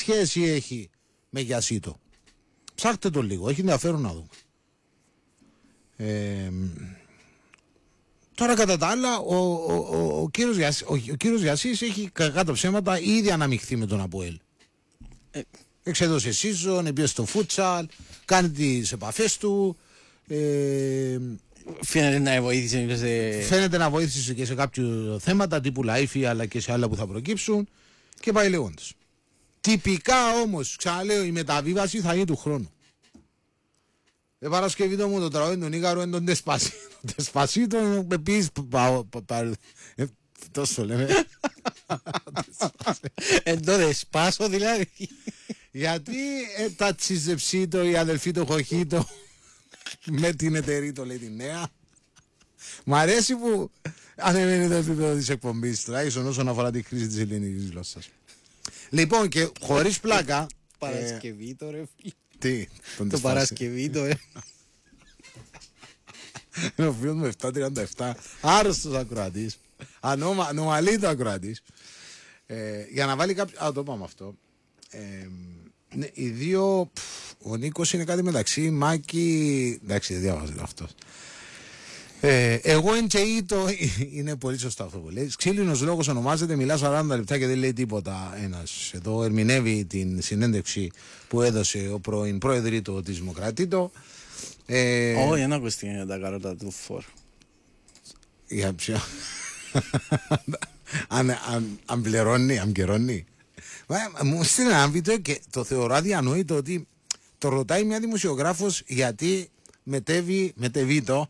σχέση έχει με Γιασίτο? Ψάχτε το λίγο, έχει ενδιαφέρον να δούμε. Τώρα κατά τα άλλα ο κύριος Γιασής έχει κακά τα ψέματα ήδη αναμειχθεί με τον ΑΠΟΕΛ. Εξέδωσε season, πήγε στο φούτσαλ, κάνει τις επαφές του. Φαίνεται να βοήθησε και σε κάποια θέματα τύπου Λαΐφη, αλλά και σε άλλα που θα προκύψουν, και πάει λέγοντας. Τυπικά όμως, ξαναλέω, η μεταβίβαση θα είναι του χρόνου. Παρασκευή μου το τραγούδι του Νίγαρου είναι τον Δεσπασίτο, με πεις τόσο λέμε. Εν το Δεσπάσο δηλαδή. Γιατί τα τσιζεψίτο, η αδελφή του Χοχίτο με την εταιρεία το λέει τη νέα. Μ' αρέσει που ανεβαίνει το επίπεδο της εκπομπής, τουλάχιστον όσον αφορά τη χρήση της ελληνικής γλώσσας. Λοιπόν, και χωρίς πλάκα. Παρασκευή το ρε. Τι, το Παρασκευή το είναι ο φίλος μου 737, άρρωστος ακροατής, ανομαλή το ακροατής, για να βάλει κάποιο. Το είπαμε αυτό. Ναι, οι δύο, ο Νίκος είναι κάτι μεταξύ Μάκη, εντάξει δεν διάβαζε αυτός. Εγώ εν και είναι πολύ σωστό αυτό που λέει. Ξύλινος λόγος ονομάζεται, μιλά 40 λεπτά και δεν λέει τίποτα ένας. Εδώ ερμηνεύει την συνέντευξη που έδωσε ο πρώην πρόεδρη της Δημοκρατήτο. Όχι, δεν ακούστηκε για τα καρότα του φόρ. Για ποιο? Αν πληρώνει, αν καιρώνει. Μου στείλει ένα βίντεο και το θεωρώ αδιανόητο ότι το ρωτάει μια δημοσιογράφος γιατί μετεβεί το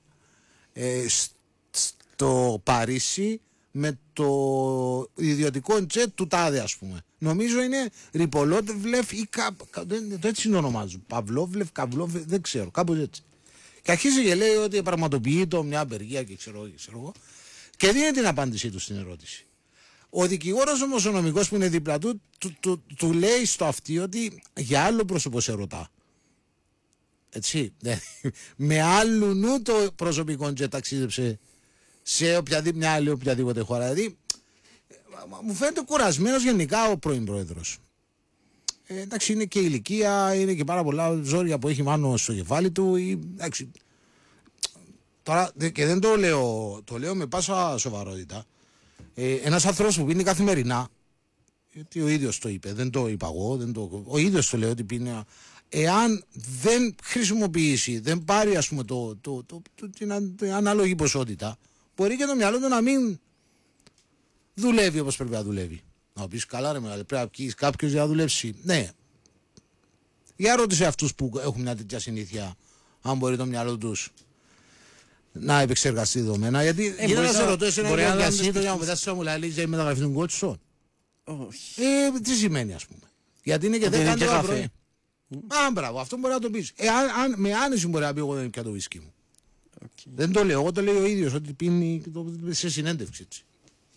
στο Παρίσι με το ιδιωτικό τζετ του τάδε, ας πούμε. Νομίζω είναι Ριπολότευλεφ ή το έτσι είναι ονομάζουν. Παυλόβλεφ, Καυλόβλεφ, δεν ξέρω, κάπως έτσι. Και αρχίζει και λέει ότι πραγματοποιεί το μια απεργία και ξέρω εγώ. Και δίνει την απάντησή του στην ερώτηση. Ο δικηγόρος όμως ο νομικός που είναι δίπλα του λέει στο αυτή ότι για άλλο πρόσωπο σε ρωτά. Έτσι, με άλλου νου το προσωπικό και ταξίδεψε σε μια άλλη οποιαδήποτε χώρα. Δηλαδή, μου φαίνεται κουρασμένος γενικά ο πρώην πρόεδρος. Εντάξει, είναι και ηλικία, είναι και πάρα πολλά ζόρια που έχει πάνω στο κεφάλι του. Εντάξει, τώρα, και δεν το λέω με πάσα σοβαρότητα. Ένας άνθρωπος που πίνει καθημερινά, γιατί ο ίδιος το είπε, δεν το είπα εγώ, ο ίδιος το λέει ότι πίνει. Εάν δεν χρησιμοποιήσει, δεν πάρει ας πούμε την ανάλογη ποσότητα, μπορεί και το μυαλό του να μην δουλεύει όπως πρέπει να δουλεύει. Να πεις καλά ρε μεγάλε, πρέπει να πεις κάποιος για να δουλέψει. Ναι. Για ρώτησε αυτούς που έχουν μια τέτοια συνήθεια, αν μπορεί το μυαλό τους να επεξεργαστεί δεδομένα. Γιατί για να σε ρωτώ εσένα για διασύνητο για να μετά σου μου λέει για μεταγραφή του κότσο. Όχι. Τι σημαίνει ας πούμε. Γιατί είναι και 10 το πρωί. Μπράβο, αυτό μπορεί να το πεις. Με άνεση μπορεί να πει εγώ δεν πια το βίσκι μου. Okay. Δεν το λέω, εγώ το λέω ο ίδιος ότι πίνει σε συνέντευξη έτσι.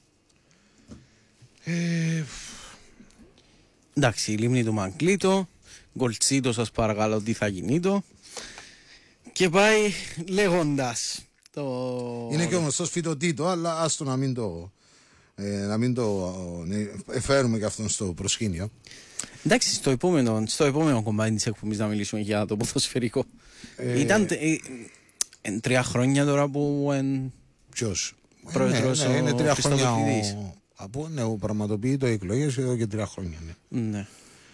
Εντάξει, η λίμνη του Μαγκλήτο, Γκολτσίτο σας παρακαλώ τι θα γίνει το. Και πάει λέγοντας είναι και ο γνωστός φυτοτήτο, αλλά άστο να μην το φέρουμε και αυτόν στο προσκήνιο. Εντάξει, στο επόμενο κομμάτι της εκπομπής να μιλήσουμε για το ποδοσφαιρικό. Ήταν 3 χρόνια τώρα που ποιος? Πρόεδρος είναι 3 χρόνια ο πραγματοποιεί το εκλογές εδώ και 3 χρόνια. Ναι.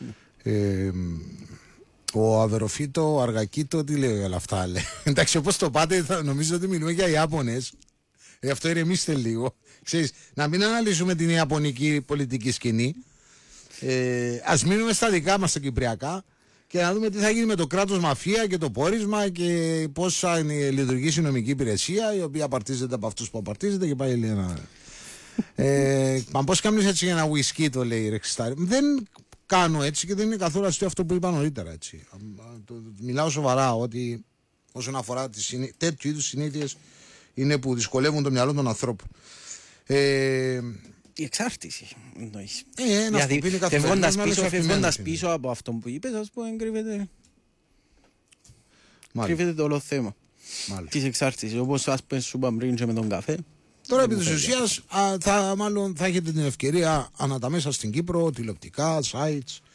Ο Αβεροφύτο, ο Αργακίτο, τι λέει όλα αυτά λέει. Εντάξει, όπως το πάτε νομίζω ότι μιλούμε για Ιάπωνες. Αυτό ηρεμήστε λίγο. Ξέρεις, να μην αναλύσουμε την ιαπωνική πολιτική σκηνή. Ας μείνουμε στα δικά μας τα κυπριακά και να δούμε τι θα γίνει με το κράτος μαφία και το πόρισμα και πώς θα λειτουργήσει η νομική υπηρεσία η οποία απαρτίζεται από αυτούς που απαρτίζεται και πάει λέει ένα. Μα πώς κάνεις έτσι για ένα ουισκί το λέει Ρεξιστάρι. Δεν κάνω έτσι και δεν είναι καθόλου αστείο αυτό που είπα νωρίτερα έτσι. Μιλάω σοβαρά ότι όσον αφορά τέτοιου είδους συνήθειες είναι που δυσκολεύουν το μυαλό των ανθρώπων. Η εξάρτηση εννοείς. Γιατί φεύγοντας πίσω από αυτό που είπες, ας πούμε, κρύβεται το όλο θέμα της εξάρτησης. Όπως ας πες σου είπα πριν και με τον καφέ. Τώρα επί της ουσίας μάλλον θα έχετε την ευκαιρία ανά τα μέσα στην Κύπρο, τηλεοπτικά, sites,